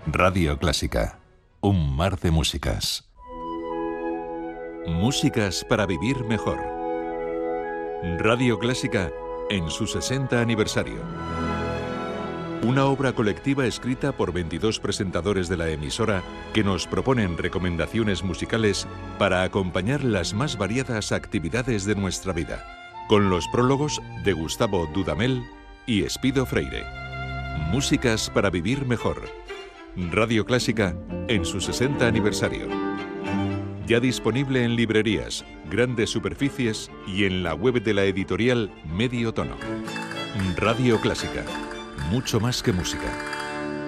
Radio Clásica, un mar de músicas. Músicas para vivir mejor. Radio Clásica en su 60 aniversario. Una obra colectiva escrita por 22 presentadores de la emisora que nos proponen recomendaciones musicales para acompañar las más variadas actividades de nuestra vida, con los prólogos de Gustavo Dudamel y Espido Freire. Músicas para vivir mejor. Radio Clásica en su 60 aniversario. Ya disponible en librerías, grandes superficies y en la web de la editorial Medio Tono. Radio Clásica. Mucho más que música.